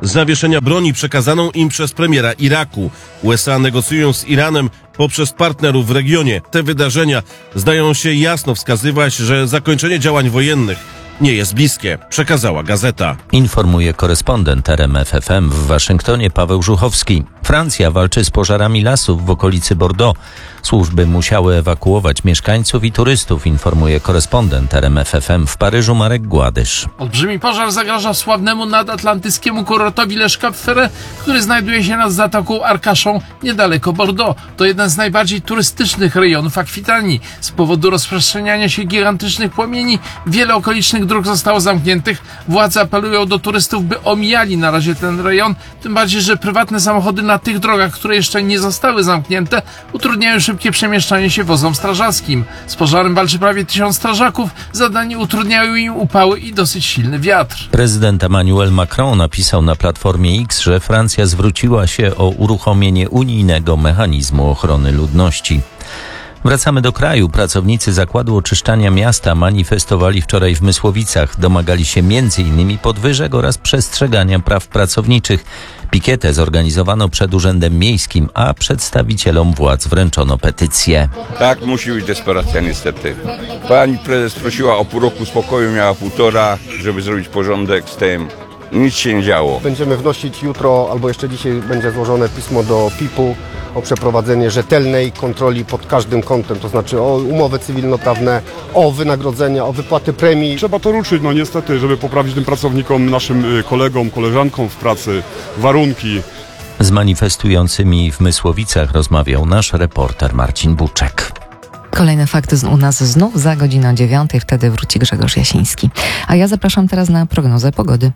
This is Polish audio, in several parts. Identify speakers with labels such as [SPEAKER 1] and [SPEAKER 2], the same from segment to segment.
[SPEAKER 1] zawieszenia broni przekazaną im przez premiera Iraku. USA negocjują z Iranem poprzez partnerów w regionie. Te wydarzenia zdają się jasno wskazywać, że zakończenie działań wojennych nie jest bliskie, przekazała gazeta.
[SPEAKER 2] Informuje korespondent RMF FM w Waszyngtonie Paweł Żuchowski. Francja walczy z pożarami lasów w okolicy Bordeaux. Służby musiały ewakuować mieszkańców i turystów, informuje korespondent RMF FM w Paryżu Marek Gładysz.
[SPEAKER 3] Olbrzymi pożar zagraża sławnemu nadatlantyckiemu kurortowi Le Cap-Ferret, który znajduje się nad Zatoką Arcachon niedaleko Bordeaux. To jeden z najbardziej turystycznych rejonów Akwitanii. Z powodu rozprzestrzeniania się gigantycznych płomieni wiele okolicznych dróg zostało zamkniętych. Władze apelują do turystów, by omijali na razie ten rejon, tym bardziej, że prywatne samochody na tych drogach, które jeszcze nie zostały zamknięte, utrudniają szybkie przemieszczanie się wozom strażackim. Z pożarem walczy prawie 1000 strażaków, zadanie utrudniają im upały i dosyć silny wiatr.
[SPEAKER 2] Prezydent Emmanuel Macron napisał na Platformie X, że Francja zwróciła się o uruchomienie unijnego mechanizmu ochrony ludności. Wracamy do kraju. Pracownicy Zakładu Oczyszczania Miasta manifestowali wczoraj w Mysłowicach. Domagali się m.in. podwyżek oraz przestrzegania praw pracowniczych. Pikietę zorganizowano przed Urzędem Miejskim, a przedstawicielom władz wręczono petycję.
[SPEAKER 4] Tak, musi być desperacja niestety. Pani prezes prosiła o pół roku spokoju, miała 1,5, żeby zrobić porządek z tym. Nic się nie działo.
[SPEAKER 5] Będziemy wnosić jutro, albo jeszcze dzisiaj będzie złożone pismo do PIP-u o przeprowadzenie rzetelnej kontroli pod każdym kątem, to znaczy o umowy cywilnoprawne, o wynagrodzenia, o wypłaty premii.
[SPEAKER 6] Trzeba to ruszyć, niestety, żeby poprawić tym pracownikom, naszym kolegom, koleżankom w pracy warunki.
[SPEAKER 2] Z manifestującymi w Mysłowicach rozmawiał nasz reporter Marcin Buczek.
[SPEAKER 7] Kolejne fakty u nas znów za godziną 9, wtedy wróci Grzegorz Jasiński. A ja zapraszam teraz na prognozę pogody.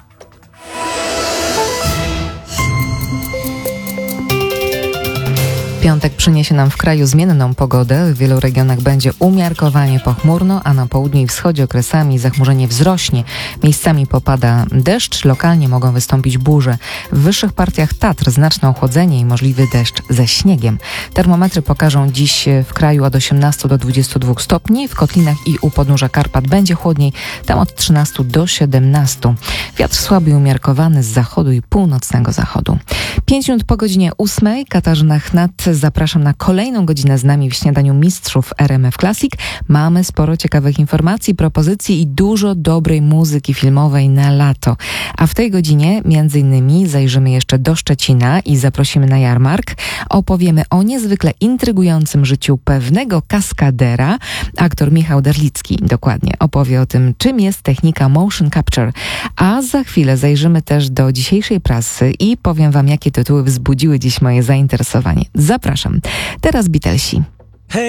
[SPEAKER 7] Piątek przyniesie nam w kraju zmienną pogodę. W wielu regionach będzie umiarkowanie pochmurno, a na południu i wschodzie okresami zachmurzenie wzrośnie. Miejscami popada deszcz, lokalnie mogą wystąpić burze. W wyższych partiach Tatr znaczne ochłodzenie i możliwy deszcz ze śniegiem. Termometry pokażą dziś w kraju od 18 do 22 stopni. W kotlinach i u podnóża Karpat będzie chłodniej, tam od 13 do 17. Wiatr słaby i umiarkowany z zachodu i północnego zachodu. 5 minut po godzinie 8. Katarzyna Chnat, zapraszam na kolejną godzinę z nami w Śniadaniu Mistrzów RMF Classic. Mamy sporo ciekawych informacji, propozycji i dużo dobrej muzyki filmowej na lato. A w tej godzinie między innymi zajrzymy jeszcze do Szczecina i zaprosimy na jarmark. Opowiemy o niezwykle intrygującym życiu pewnego kaskadera. Aktor Michał Derlicki dokładnie opowie o tym, czym jest technika motion capture. A za chwilę zajrzymy też do dzisiejszej prasy i powiem wam, jakie tytuły wzbudziły dziś moje zainteresowanie. Zapraszam. Teraz Beatlesi.